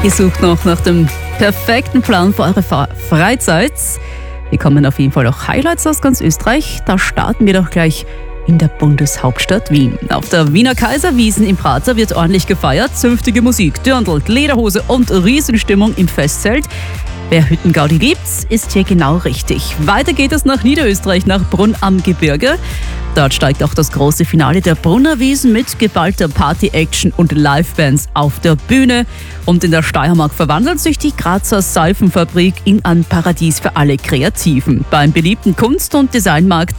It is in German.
Ihr sucht noch nach dem perfekten Plan für eure Freizeit. Wir kommen auf jeden Fall auch Highlights aus ganz Österreich. Da starten wir doch gleich in der Bundeshauptstadt Wien. Auf der Wiener Kaiserwiesen im Prater wird ordentlich gefeiert. Zünftige Musik, Dirndl, Lederhose und Riesenstimmung im Festzelt. Wer Hüttengaudi liebt, ist hier genau richtig. Weiter geht es nach Niederösterreich, nach Brunn am Gebirge. Dort steigt auch das große Finale der Brunnerwiesen mit geballter Party-Action und Livebands auf der Bühne. Und in der Steiermark verwandelt sich die Grazer Seifenfabrik in ein Paradies für alle Kreativen. Beim beliebten Kunst- und Designmarkt